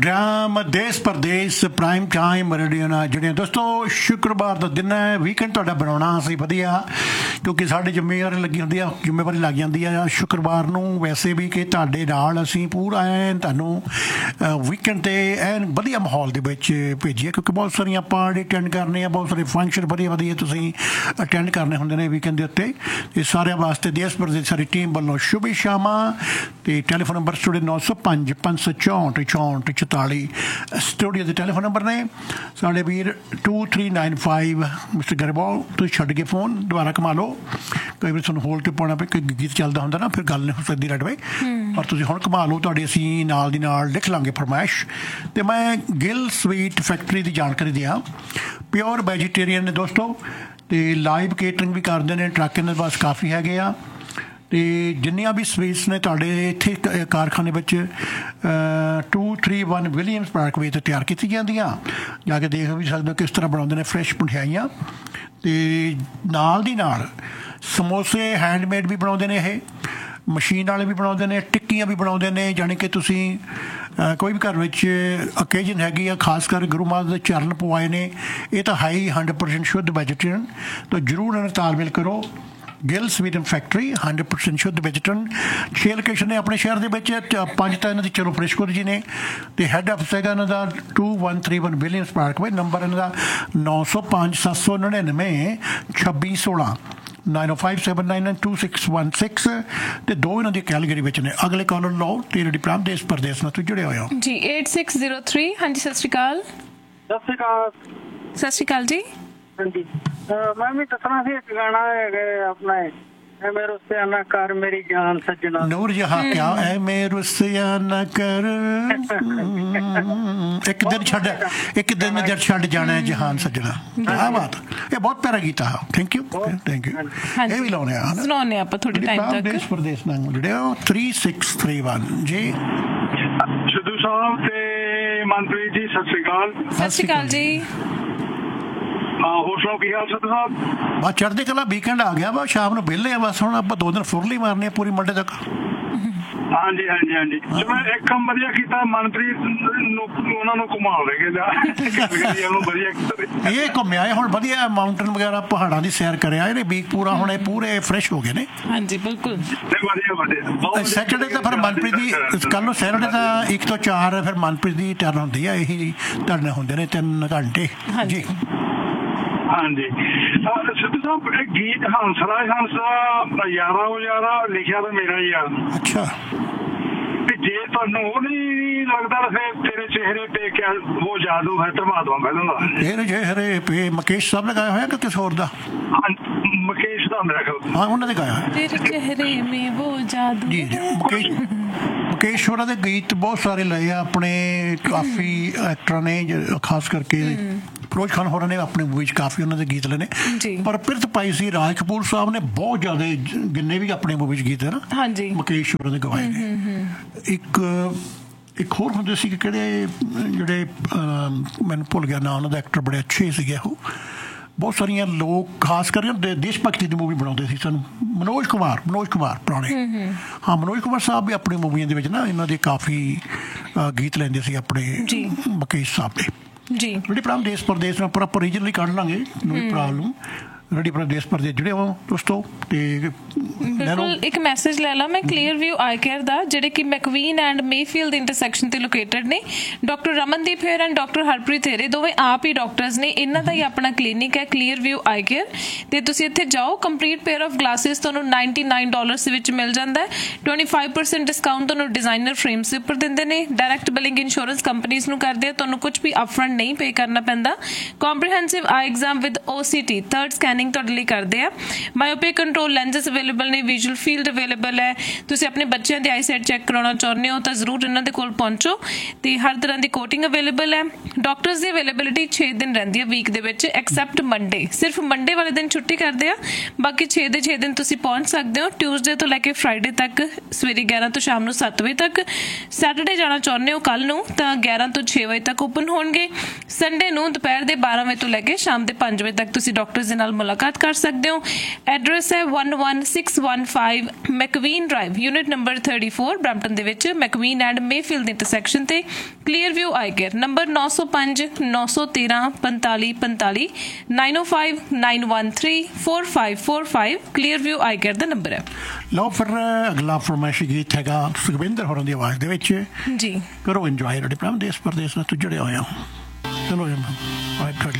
ਡਰਾਮ ਦੇਸ਼ Pradesh prime time radio ਨਾਲ ਜਿਹੜੇ ਦੋਸਤੋ ਸ਼ੁੱਕਰਵਾਰ ਦਾ ਦਿਨ ਹੈ ਵੀਕਐਂਡ ਤੁਹਾਡਾ ਬਣਾਉਣਾ ਅਸੀਂ ਵਧੀਆ ਕਿਉਂਕਿ ਸਾਡੇ ਜ਼ਿੰਮੇਵਾਰੀ ਲੱਗ ਜਾਂਦੀ ਆ ਸ਼ੁੱਕਰਵਾਰ ਨੂੰ ਵੈਸੇ ਵੀ ਕਿ ਤੁਹਾਡੇ ਨਾਲ ਅਸੀਂ ਪੂਰਾ ਐਨ ਤੁਹਾਨੂੰ ਵੀਕਐਂਡ 'ਤੇ ਐਨ ਵਧੀਆ ਮਾਹੌਲ ਦੇ ਵਿੱਚ ਭੇਜੀਏ ਕਿਉਂਕਿ ਬਹੁਤ ਸਾਰੀਆਂ ਪਾਰਟੀ ਅਟੈਂਡ ਕਰਨੇ ਆ ਬਹੁਤ ਸਾਰੇ ਫੰਕਸ਼ਨ ਵਧੀਆ ਤੁਸੀਂ ਅਟੈਂਡ ਕਰਨੇ ਹੁੰਦੇ ਨੇ ਵੀਕਐਂਡ ਦੇ ਉੱਤੇ ਇਹ ਸਾਰਿਆਂ ਵਾਸਤੇ ਦੇਸ਼ ਪ੍ਰਦੇਸ਼ ਸਾਡੀ ਟੀਮ ਵੱਲੋਂ ਸ਼ੁਭ ਸ਼ਾਮਾਂ ਅਤੇ ਟੈਲੀਫੋਨ ਨੰਬਰ ਸਟੂਡੀਓ 905 564 44 ਸਟੂਡੀਓ ਦੇ ਟੈਲੀਫੋਨ ਨੰਬਰ ਨੇ ਸਾਡੇ ਵੀਰ 2395 ਮਿਸਟਰ ਗਰੇਵਾਲ ਤੁਸੀਂ ਛੱਡ ਕੇ ਫੋਨ ਦੁਬਾਰਾ ਕਮਾ ਲਓ ਕਈ ਵਾਰ ਤੁਹਾਨੂੰ ਹੋਲਡ 'ਤੇ ਪਾਉਣਾ ਪਏ ਕੋਈ ਗੀਤ ਚੱਲਦਾ ਹੁੰਦਾ ਨਾ ਫਿਰ ਗੱਲ ਨਹੀਂ ਹੋ ਸਕਦੀ ਰਾਈਟ ਵੇ ਪਰ ਤੁਸੀਂ ਹੁਣ ਕਮਾ ਲਓ ਤੁਹਾਡੀ ਅਸੀਂ ਨਾਲ ਦੀ ਨਾਲ ਲਿਖ ਲਾਂਗੇ ਫਰਮਾਇਸ਼ ਅਤੇ ਮੈਂ ਗਿੱਲ ਸਵੀਟ ਫੈਕਟਰੀ ਦੀ ਜਾਣਕਾਰੀ ਦਿਆਂ ਪਿਓਰ ਵੈਜੀਟੇਰੀਅਨ ਨੇ ਦੋਸਤੋ ਅਤੇ ਲਾਈਵ ਕੇਟਰਿੰਗ ਵੀ ਕਰਦੇ ਨੇ ਟਰੱਕ ਇਹਨਾਂ ਦੇ ਪਾਸ ਕਾਫੀ ਹੈਗੇ ਆ ਅਤੇ ਜਿੰਨੀਆਂ ਵੀ ਸਵੀਟਸ ਨੇ ਤੁਹਾਡੇ ਇੱਥੇ ਕਾਰਖਾਨੇ ਵਿੱਚ 231 ਵਿਲੀਅਮਸ ਪਾਰਕਵੇ 'ਤੇ ਤਿਆਰ ਕੀਤੀ ਜਾਂਦੀਆਂ ਜਾ ਕੇ ਦੇਖ ਵੀ ਸਕਦੇ ਹੋ ਕਿਸ ਤਰ੍ਹਾਂ ਬਣਾਉਂਦੇ ਨੇ ਫਰੈਸ਼ ਮਠਿਆਈਆਂ ਅਤੇ ਨਾਲ ਦੀ ਨਾਲ ਸਮੋਸੇ ਹੈਂਡਮੇਡ ਵੀ ਬਣਾਉਂਦੇ ਨੇ ਇਹ ਮਸ਼ੀਨ ਵਾਲੇ ਵੀ ਬਣਾਉਂਦੇ ਨੇ ਟਿੱਕੀਆਂ ਵੀ ਬਣਾਉਂਦੇ ਨੇ ਜਾਣੀ ਕਿ ਤੁਸੀਂ ਕੋਈ ਵੀ ਘਰ ਵਿੱਚ ਓਕੇਜਨ ਹੈਗੀ ਆ ਖਾਸ ਕਰ ਗੁਰੂ ਮਹਾਰਾਜ ਦੇ ਚਰਨ ਪਵਾਏ ਨੇ ਇਹ ਤਾਂ ਹਾਈ 100% ਸ਼ੁੱਧ ਵੈਜੀਟੇਰੀਅਨ ਤਾਂ ਜ਼ਰੂਰ ਇਹਨਾਂ ਤਾਲਮੇਲ ਕਰੋ ਗਿੱਲ ਸਵੀਟ ਫੈਕਟਰੀ 100% ਸ਼ੁੱਧ ਵੈਜੀਟੇਰੀਅਨ 6 ਲੋਕੇਸ਼ਨ ਨੇ ਆਪਣੇ ਸ਼ਹਿਰ ਦੇ ਵਿੱਚ 5 ਤਾਂ ਇਹਨਾਂ ਦੀ ਚਲੋ ਫਰੈਸ਼ਕੋਟ ਜੀ ਨੇ ਅਤੇ ਹੈੱਡ ਆਫਿਸ ਹੈਗਾ ਇਹਨਾਂ ਦਾ 2131 ਵਿਲੀਅਮਸ ਪਾਰਕਵੇ ਨੰਬਰ ਇਹਨਾਂ ਦਾ 905 799 2616 9057992616 ਅਤੇ 2 ਇਹਨਾਂ ਦੀ ਕੈਲਗਰੀ ਵਿੱਚ ਨੇ ਅਗਲੇ ਕਾਲਰ ਲਓ ਅਤੇ ਰੇਡੀ ਪ੍ਰਾਮ ਦੇਸ਼ ਪ੍ਰਦੇਸ਼ ਨਾਲ ਤੁਸੀਂ ਜੁੜੇ ਹੋਏ ਹੋ ਜੀ 8603 ਹਾਂਜੀ ਸਤਿ ਸ਼੍ਰੀ ਅਕਾਲ ਸਤਿ ਸ਼੍ਰੀ ਅਕਾਲ ਜੀ ਹਾਂਜੀ ਮੈਂ ਵੀ ਦੱਸਣਾ ਸੀ ਇੱਕ ਗਾਣਾ ਹੈਗਾ ਆਪਣਾ ਐ ਮੇਰੇ ਰੁੱਸਿਆ ਨਾ ਕਰ ਮੇਰੀ ਜਾਨ ਸੱਜਣਾ ਨੂਰ ਜਹਾਂ ਕਿਆ ਐ ਮੇਰੇ ਰੁੱਸਿਆ ਨਾ ਕਰ ਇੱਕ ਦਿਨ ਛੱਡ ਜਾਣਾ ਹੈ ਜਹਾਨ ਸੱਜਣਾ ਕਿਆ ਬਾਤ ਇਹ ਬਹੁਤ ਪਿਆਰਾ ਗੀਤ ਆ ਥੈਂਕ ਯੂ ਇਹ ਵੀ ਲਾਉਣੇ ਆ ਸੁਣਾਉਣੇ ਆਪਾਂ ਥੋੜੇ ਟਾਈਮ ਤੱਕ ਦੇਸ਼ ਪ੍ਰਦੇਸ਼ ਨਾਲ ਜਿਹੜੇ 3631 ਜੀ ਸਿੱਧੂ ਸਾਹਿਬ ਤੇ ਮਨਪ੍ਰੀਤ ਜੀ ਸਤਿ ਸ਼੍ਰੀ ਅਕਾਲ ਜੀ ਹੋਰ ਸੁਣਾਓ ਕੀ ਹਾਲ ਸਿੱਧੂ ਸਾਹਿਬ ਬਸ ਚੜ੍ਹਦੀ ਕਲਾ ਵੀਕਐਂਡ ਆ ਗਿਆ ਵਾ ਸ਼ਾਮ ਨੂੰ ਵਿਹਲੇ ਆ ਬਸ ਹੁਣ ਆਪਾਂ 2 ਦਿਨ ਫੁਰਲੀ ਮਾਰਨੀ ਆ ਪੂਰੀ ਮੰਡੇ ਤੱਕ ਹਾਂਜੀ ਜਿਵੇਂ ਇੱਕ ਕੰਮ ਵਧੀਆ ਕੀਤਾ ਮਨਪ੍ਰੀਤ ਨੂੰ ਉਹਨਾਂ ਨੂੰ ਘੁਮਾ ਦੇਗੇ ਵਧੀਆ ਕੀਤਾ ਇਹ ਘੁੰਮਿਆ ਹੁਣ ਵਧੀਆ ਮਾਊਂਟਨ ਵਗੈਰਾ ਪਹਾੜਾਂ ਦੀ ਸੈਰ ਕਰਿਆ ਇਹਨੇ ਵੀਕ ਪੂਰਾ ਹੁਣ ਇਹ ਪੂਰੇ ਫਰੈਸ਼ ਹੋ ਗਏ ਨੇ ਹਾਂਜੀ ਬਿਲਕੁਲ ਵਧੀਆ ਸੈਟਰਡੇ ਤਾਂ ਫਿਰ ਮਨਪ੍ਰੀਤ ਦੀ ਕੱਲ ਨੂੰ ਸੈਟਰਡੇ ਤਾਂ 1 ਤੋਂ 4 ਫਿਰ ਮਨਪ੍ਰੀਤ ਦੀ ਟਰਨ ਹੁੰਦੀ ਆ ਇਹੀ ਧਰਨੇ ਹੁੰਦੇ ਨੇ 3 ਘੰਟੇ ਜੀ ਹਾਂਜੀ ਸਿੱਧੂ ਸਾਹਿਬ ਇਹ ਗੀਤ ਹੰਸਰਾਜ ਹੰਸ ਦਾ ਯਾਰਾ ਉਹ ਯਾਰਾ ਲਿਖਿਆ ਤਾਂ ਮੇਰਾ ਹੀ ਆ ਅੱਛਾ ਤੇ ਜੇ ਤੁਹਾਨੂੰ ਉਹ ਨਹੀਂ ਲੱਗਦਾ ਫਿਰ ਤੇਰੇ ਚਿਹਰੇ ਤੇ ਕਿਆ ਉਹ ਜਾਦੂ ਹੈ ਧਰਮਾਤਮਾ ਪਹਿਲਾਂ ਤੇਰੇ ਚਿਹਰੇ ਪੇ ਮੁਕੇਸ਼ ਸਾਹਿਬ ਨੇ ਗਾਇਆ ਹੋਇਆ ਕਿ ਕਿਸੇ ਹੋਰ ਦਾ ਮੁਕੇਸ਼ ਦਾ ਮੇਰਾ ਖਿਆਲ ਹਾਂ ਉਹਨਾਂ ਨੇ ਗਾਇਆ ਹੋਇਆ ਤੇਰੇ ਚਿਹਰੇ ਮੇ ਉਹ ਜਾਦੂ ਜੀ ਮੁਕੇਸ਼ ਹੋਰਾਂ ਦੇ ਗੀਤ ਬਹੁਤ ਸਾਰੇ ਲਏ ਆ ਆਪਣੇ ਕਾਫੀ ਐਕਟਰਾਂ ਨੇ ਖਾਸ ਕਰਕੇ ਫਿਰੋਜ਼ ਖਾਨ ਹੋਰਾਂ ਨੇ ਆਪਣੀ ਮੂਵੀ 'ਚ ਕਾਫੀ ਉਹਨਾਂ ਦੇ ਗੀਤ ਲਏ ਨੇ ਪਰ ਪਿਰਤ ਪਾਈ ਸੀ ਰਾਜ ਕਪੂਰ ਸਾਹਿਬ ਨੇ ਬਹੁਤ ਜ਼ਿਆਦਾ ਜਿੰਨੇ ਵੀ ਆਪਣੀ ਮੂਵੀ 'ਚ ਗੀਤ ਹੈ ਨਾ ਮੁਕੇਸ਼ ਹੋਰਾਂ ਦੇ ਗਵਾਏ ਨੇ ਇੱਕ ਹੋਰ ਹੁੰਦੇ ਸੀ ਕਿ ਕਿਹੜੇ ਜਿਹੜੇ ਮੈਨੂੰ ਭੁੱਲ ਗਿਆ ਨਾਂ ਉਹਨਾਂ ਦਾ ਐਕਟਰ ਬੜੇ ਅੱਛੇ ਸੀਗੇ ਉਹ ਬਹੁਤ ਸਾਰੀਆਂ ਲੋਕ ਖਾਸ ਕਰਕੇ ਦੇਸ਼ ਭਗਤੀ ਦੀ ਮੂਵੀ ਬਣਾਉਂਦੇ ਸੀ ਸਾਨੂੰ ਮਨੋਜ ਕੁਮਾਰ ਪੁਰਾਣੇ ਹਾਂ ਮਨੋਜ ਕੁਮਾਰ ਸਾਹਿਬ ਵੀ ਆਪਣੀ ਮੂਵੀਆਂ ਦੇ ਵਿੱਚ ਨਾ ਇਹਨਾਂ ਦੇ ਕਾਫੀ ਗੀਤ ਲੈਂਦੇ ਸੀ ਆਪਣੇ ਮੁਕੇਸ਼ ਸਾਹਿਬ ਦੇ ਜੀ ਰੇਡੀ ਪ੍ਰਾਮ ਦੇਸ਼ ਪ੍ਰਦੇਸ਼ ਨੂੰ ਪ੍ਰੋਪਰ ਰੀਜਨਲੀ ਕੱਢ ਲਾਂਗੇ ਨੋਈ ਪ੍ਰੋਬਲਮ ਰੇਡੀ ਪ੍ਰਾਮ ਦੇਸ਼ ਪ੍ਰਦੇਸ਼ ਜਿਹੜੇ ਹੋ ਦੋਸਤੋ ਤੇ ਬਿਲਕੁਲ ਇੱਕ ਮੈਸੇਜ ਲੈ ਲਾ ਮੈਂ ਕਲੀਅਰ ਵਿਊ ਆਈ ਕੇਅਰ ਦਾ ਜਿਹੜੇ ਕਿ ਮੈਕਵੀਨ ਐਂਡ ਮੇਫੀਲਡ ਇੰਟਰਸੈਕਸ਼ਨ ਤੇ ਲੋਕੇਟਡ ਨੇ doctor Ramandeep ਹੈਰ and doctor Harpreet ਹੈਰੇ ਦੋਵੇਂ ਆਪ ਹੀ ਡਾਕਟਰਸ ਨੇ ਇਹਨਾਂ ਦਾ ਹੀ ਆਪਣਾ ਕਲੀਨਿਕ ਹੈ ਕਲੀਅਰ ਵਿਊ ਆਈ ਕੇਅਰ ਤੇ ਤੁਸੀਂ ਇੱਥੇ ਜਾਓ ਕੰਪਲੀਟ ਪੇਅਰ ਆਫ ਗਲਾਸਿਸ ਤੁਹਾਨੂੰ $99 ਦੇ ਵਿੱਚ ਮਿਲ ਜਾਂਦਾ ਹੈ 25% ਡਿਸਕਾਊਂਟ ਤੁਹਾਨੂੰ ਡਿਜ਼ਾਈਨਰ ਫਰੇਮਸ ਦੇ ਉੱਪਰ ਦਿੰਦੇ ਨੇ ਡਾਇਰੈਕਟ ਬਿਲਿੰਗ ਇੰਸ਼ੋਰੈਂਸ ਕੰਪਨੀਜ਼ ਨੂੰ ਕਰਦੇ ਆ ਤੁਹਾਨੂੰ ਕੁਝ ਵੀ ਅਪਫਰੰਟ ਨਹੀਂ ਪੇ ਕਰਨਾ ਪੈਂਦਾ comprehensive I exam with OCT third scanning ਤੁਹਾਡੇ ਲਈ ਕਰਦੇ ਆ ਮਾਇਓਪਿਕ ਕੰਟਰੋਲ ਲੈਂਸਸ ਅਵੇਲੇਬਲ ਨੇ ਵਿਜ਼ੂਅਲ ਫੀਲਡ ਅਵੇਲੇਬਲ ਹੈ ਤੁਸੀਂ ਆਪਣੇ ਬੱਚਿਆਂ ਦੇ ਆਈਸਾਈਟ ਚੈੱਕ ਕਰਾਉਣਾ ਚਾਹੁੰਦੇ ਹੋ ਤਾਂ ਜ਼ਰੂਰ ਇਹਨਾਂ ਦੇ ਕੋਲ ਪਹੁੰਚੋ ਤੇ ਹਰ ਤਰ੍ਹਾਂ ਦੀ ਕੋਟਿੰਗ ਅਵੇਲੇਬਲ ਹੈ ਡਾਕਟਰਸ ਦੀ ਅਵੇਲੇਬਿਲਿਟੀ 6 ਦਿਨ ਰਹਿੰਦੀ ਹੈ ਵੀਕ ਦੇ ਵਿੱਚ ਐਕਸੈਪਟ ਮੰਡੇ ਸਿਰਫ ਮੰਡੇ ਵਾਲੇ ਦਿਨ ਛੁੱਟੀ ਕਰਦੇ ਆ ਬਾਕੀ 6 ਦੇ 6 ਦਿਨ ਤੁਸੀਂ ਪਹੁੰਚ ਸਕਦੇ ਹੋ ਟਿਊਜ਼ਡੇ ਤੋਂ ਲੈ ਕੇ ਫਰਾਈਡੇ ਤੱਕ ਸਵੇਰੇ 11 ਤੋਂ ਸ਼ਾਮ ਨੂੰ 7 ਵਜੇ ਤੱਕ ਸੈਟਰਡੇ ਜਾਣਾ ਚਾਹੁੰਦੇ ਹੋ ਕੱਲ ਨੂੰ ਤਾਂ 11 ਤੋਂ 6 ਵਜੇ ਤੱਕ ਓਪਨ ਹੋਣਗੇ ਸੰਡੇ ਨੂੰ ਦੁਪਹਿਰ ਦੇ 12 ਵਜੇ ਤੋਂ ਲੈ ਕੇ ਸ਼ਾਮ ਦੇ 5 ਵਜੇ ਤੱਕ ਤੁਸੀਂ ਡਾਕਟਰਸ ਦੇ ਨਾਲ ਮੁਲਾਕਾਤ ਕਰ ਸਕਦੇ ਹੋ। ਐਡਰੈਸ ਹੈ 11615 ਮੈਕਵੀਨ ਡਰਾਈਵ, ਯੂਨਿਟ ਨੰਬਰ 34, ਬਰੈਂਪਟਨ ਦੇ ਵਿੱਚ, ਮੈਕਵੀਨ ਐਂਡ ਮੇਫੀਲਡ ਇੰਟਰਸੈਕਸ਼ਨ ਤੇ। ਕਲੀਅਰ ਵਿਊ ਆਈ ਕੇਅਰ, ਨੰਬਰ 905 913 45 45, 905 913 4545, ਕਲੀਅਰ ਵਿਊ ਆਈ ਕੇਅਰ ਦਾ ਨੰਬਰ ਹੈ। ਲਓ ਫਿਰ ਅਗਲਾ ਫਰਮਾਇਸ਼ੀ ਗੀਤ ਹੈਗਾ ਸੁਖਵਿੰਦਰ ਹੋਰਾਂ ਦੀ ਆਵਾਜ਼ ਦੇ ਵਿੱਚ ਜੀ। ਕਰੋ ਇੰਜੋਏ। ਸਾਡੇ ਪ੍ਰੋਗਰਾਮ ਦੇਸ਼ ਪਰਦੇਸ ਨਾਲ ਜੁੜੇ ਹੋਏ ਹੋ। ਚਲੋ ਜੀ।